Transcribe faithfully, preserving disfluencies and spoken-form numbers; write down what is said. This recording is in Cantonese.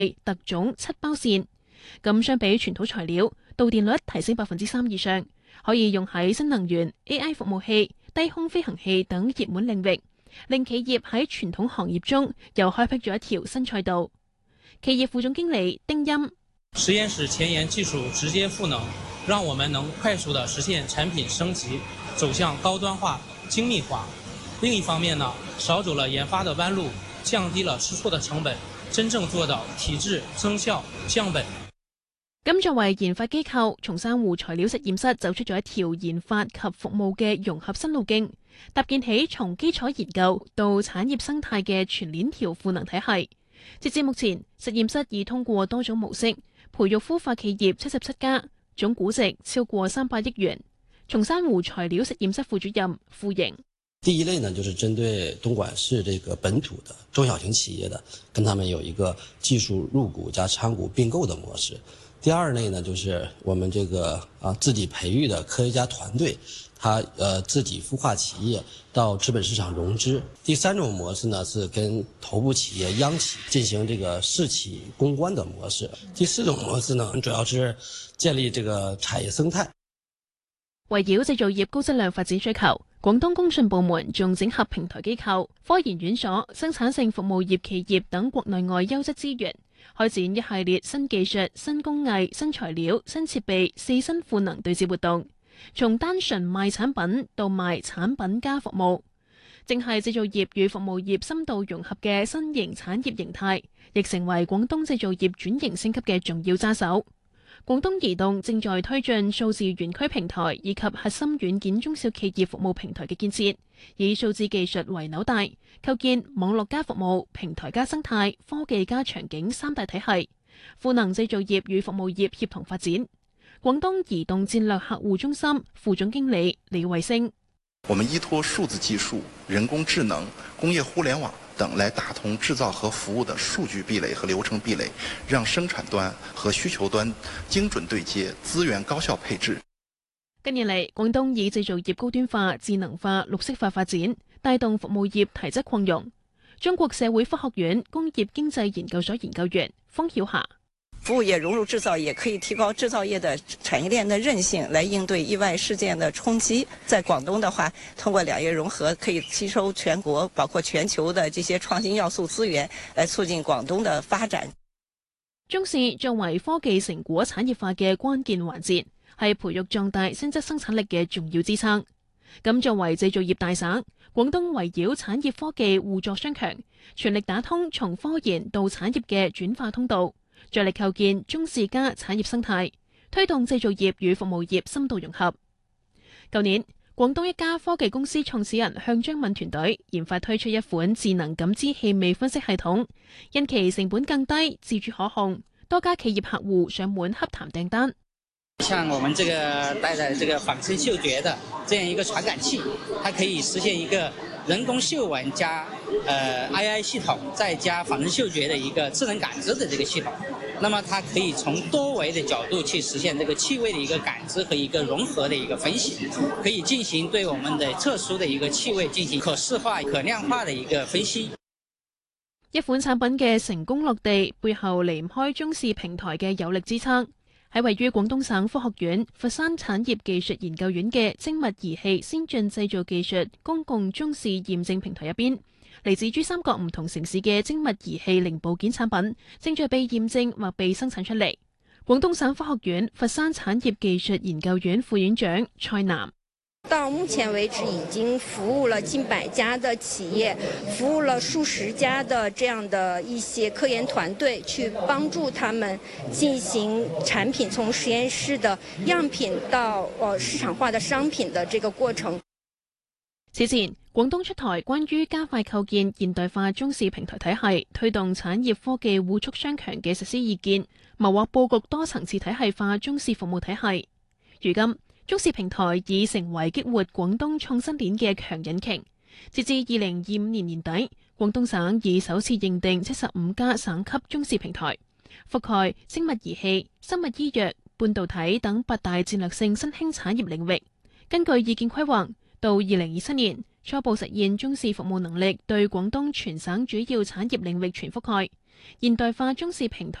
特種七包線。咁相比傳統材料，導電率提升百分之三以上，可以用喺新能源、A I 服務器、低空飛行器等熱門領域，令企業喺傳統行業中又開闢咗一條新賽道。企業副總經理丁欽： 實驗室前沿技術直接賦能，讓我們能快速地實現產品升級，走向高端化、精密化。另一方面呢，少走了研發的彎路，降低了試錯的成本，真正做到提質、增效、降本。 咁作為研發機構，松山湖材料實驗室走出咗一條研發及服務嘅融合新路徑，搭建起從基礎研究到產業生態嘅全鏈條賦能體系。截至目前，實驗室已通過多種模式培育孵化企業七十七家，總估值超過三百億元。松山湖材料實驗室副主任傅瑩： 第一類呢，就是針對東莞市這個本土的中小型企業的，跟他們有一個技術入股加參股併購的模式。第二類呢，就是我們這個啊自己培育的科學家團隊，他呃自己孵化企業到資本市場融資。第三種模式呢，是跟頭部企業央企進行這個試企攻關的模式。第四種模式呢，主要是建立這個產業生態。 圍繞製造業高質量發展需求，廣東工信部門仲整合平台機構、科研院所、生產性服務業企業等國內外優質資源，開展一系列新技術、新工藝、新材料、新設備四新賦能對接活動，從單純賣產品到賣產品加服務，正係製造業與服務業深度融合嘅新型產業形態，亦成為廣東製造業轉型升級嘅重要揸手。廣東移動正在推進數字園區平台以及核心軟件中小企業服務平台嘅建設，以數字技術為紐帶，構建網絡加服務、平台加生態、科技加場景三大體系，賦能製造業與服務業協同發展。廣東移動戰略客戶中心副總經理李衛星： 我們依託數字技術、人工智能、工業互聯網等來打通製造和服務的數據壁壘和流程壁壘，讓生產端和需求端精準對接，資源高效配置。 近年嚟，廣東以製造業高端化、智能化、綠色化發展，帶動服務業提質擴容。中國社會科學院工業經濟研究所研究員方曉霞： 服務業融入製造業，可以提高製造業的產業鏈的韌性，來應對意外事件的衝擊。在廣東的話，通過兩業融合，可以吸收全國包括全球的這些創新要素資源，來促進廣東的發展。 中試作為科技成果產業化嘅關鍵環節，係培育壯大新質生產力嘅重要支撐。咁作為製造業大省，廣東圍繞產業科技互助雙強，全力打通從科研到產業嘅轉化通道，着力構建中試加產業生態，推動製造業與服務業深度融合。舊年，廣東一家科技公司創始人向章敏團隊研發推出一款智能感知氣味分析系統，因其成本更低、自主可控，多家企業客戶上門洽談訂單。 像我們這個帶着這個仿生嗅覺的這樣一個傳感器，它可以實現一個人工嗅聞加呃 A I 系統，再加仿生嗅覺的一個智能感知的這個系統。那麼它可以從多維的角度去實現這個氣味的一個感知和一個融合的一個分析，可以進行對我們的特殊的一個氣味進行可視化、可量化的一個分析。 一款產品嘅成功落地，背後離唔開中試平台嘅有力支撐。喺位於廣東省科學院佛山產業技術研究院嘅精密儀器先進製造技術公共中試驗證平台入邊，嚟自珠三角唔同城市嘅精密儀器零部件產品正在被驗證或被生產出嚟。廣東省科學院佛山產業技術研究院副院長蔡南： 到目前為止，已經服務了近百家的企業，服務了數十家的這樣的一些科研團隊，去幫助他們進行產品從實驗室的樣品到呃市場化的商品的這個過程。 此前，廣東出台關於加快構建現代化中試平台體系，推動產業科技互促雙強嘅實施意見，謀劃佈局多層次體系化中試服務體系。如今，中試平台已成為激活廣東創新鏈嘅強引擎。截至二零二五年年底，廣東省已首次認定七十五家省級中試平台，覆蓋精密儀器、生物醫藥、半導體等八大戰略性新興產業領域。根據意見規劃，到二零二七年初步實現中試服務能力對廣東全省主要產業領域全覆蓋， 現代化中視平台